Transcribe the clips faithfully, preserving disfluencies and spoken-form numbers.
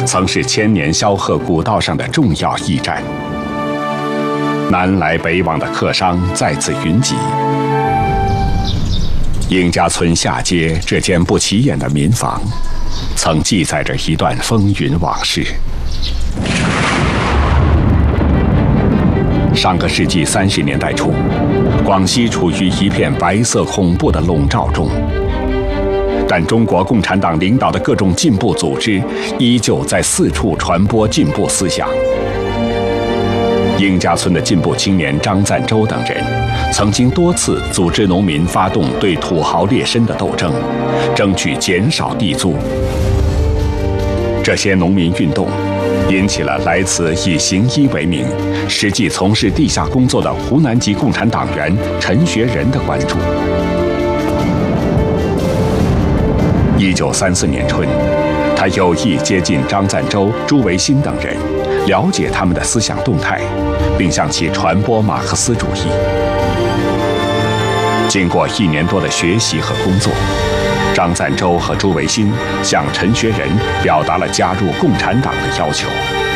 曾是千年萧河古道上的重要驿站。南来北往的客商在此云集。英家村下街这间不起眼的民房，曾记载着一段风云往事。上个世纪三十年代初，广西处于一片白色恐怖的笼罩中，但中国共产党领导的各种进步组织依旧在四处传播进步思想。英家村的进步青年张赞洲等人，曾经多次组织农民发动对土豪劣绅的斗争，争取减少地租。这些农民运动引起了来自以行医为名，实际从事地下工作的湖南籍共产党员陈学仁的关注。一九三四年春，他有意接近张赞洲、朱维新等人，了解他们的思想动态，并向其传播马克思主义。经过一年多的学习和工作，张赞洲和朱维新向陈学仁表达了加入共产党的要求。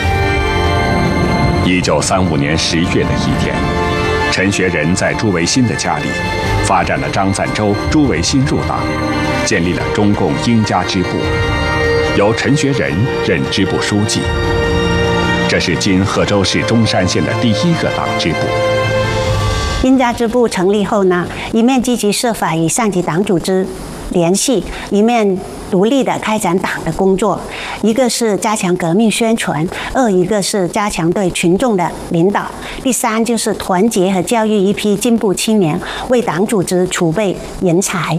一九三五年十月的一天，陈学仁在朱维新的家里发展了张赞洲、朱维新入党，建立了中共英家支部，由陈学仁任支部书记。这是今贺州市中山县的第一个党支部。 英家支部成立后呢，一面积极设法与上级党组织联系，一面独立地开展党的工作。一个是加强革命宣传，二一个是加强对群众的领导，第三就是团结和教育一批进步青年，为党组织储备人才。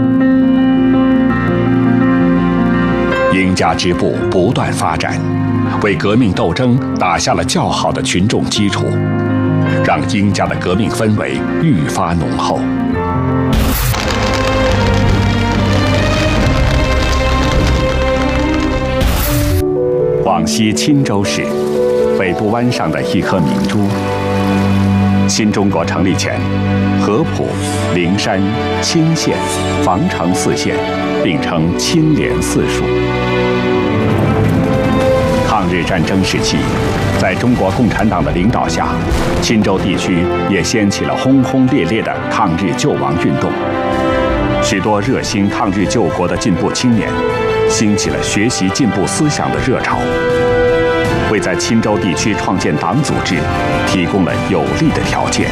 英家支部不断发展，为革命斗争打下了较好的群众基础，让英家的革命氛围愈发浓厚。广西钦州市北部湾上的一颗明珠。新中国成立前，合浦、灵山、钦县、防城四县并称钦联四属。抗日战争时期，在中国共产党的领导下，钦州地区也掀起了轰轰烈烈的抗日救亡运动。许多热心抗日救国的进步青年，兴起了学习进步思想的热潮，为在钦州地区创建党组织提供了有利的条件。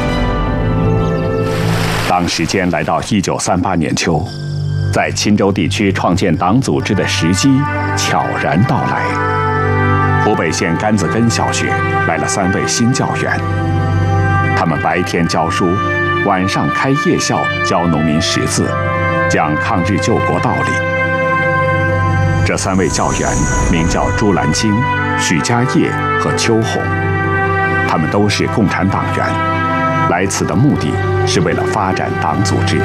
当时间来到一九三八年秋，在钦州地区创建党组织的时机悄然到来。湖北县甘子根小学来了三位新教员，他们白天教书，晚上开夜校教农民识字，讲抗日救国道理。这三位教员名叫朱兰青、许家业和邱红，他们都是共产党员，来此的目的是为了发展党组织。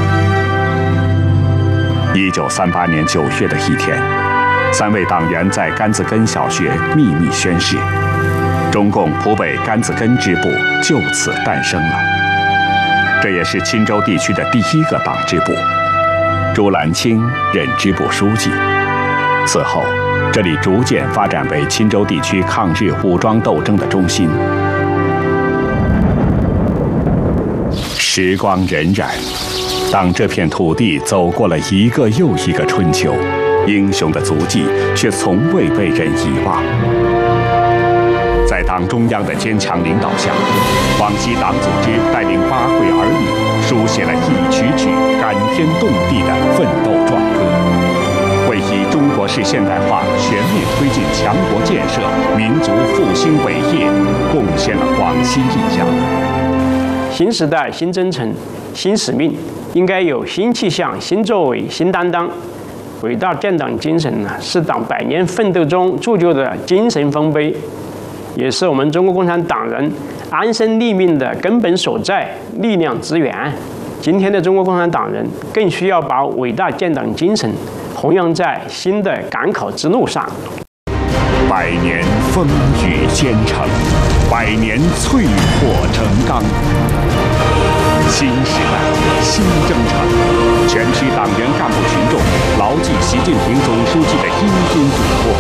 一九三八年九月的一天，三位党员在甘子根小学秘密宣誓，中共湖北甘子根支部就此诞生了。这也是钦州地区的第一个党支部。朱兰青任支部书记。此后，这里逐渐发展为钦州地区抗日武装斗争的中心。时光荏苒，当这片土地走过了一个又一个春秋，英雄的足迹却从未被人遗忘。在党中央的坚强领导下，广西党组织带领八会儿女，书写了一曲曲感天动地的奋斗壮歌，为以中国式现代化全面推进强国建设、民族复兴伟业，贡献了广西一家。 新时代、新征程、新使命，应该有新气象、新作为、新担当。伟大建党精神呢，是党百年奋斗中铸就的精神丰碑，也是我们中国共产党人安身立命的根本所在、力量之源。今天的中国共产党人更需要把伟大建党精神弘扬在新的赶考之路上。 百年风雨兼程，百年淬火成钢。新时代，新征程，全区党员干部群众牢记习近平总书记的谚谚嘱托，